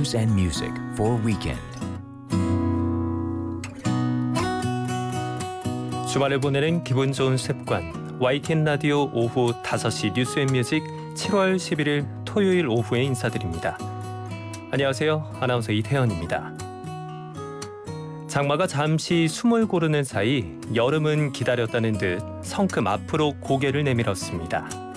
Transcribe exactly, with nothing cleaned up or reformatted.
news and music for weekend. 주말을 보내는 기분 좋은 습관. 와이티엔 라디오 오후 다섯 시 뉴스 앤 뮤직 칠월 십일일 토요일 오후에 인사드립니다. 안녕하세요. 아나운서 이태현입니다. 장마가 잠시 숨을 고르는 사이 여름은 기다렸다는 듯 성큼 앞으로 고개를 내밀었습니다.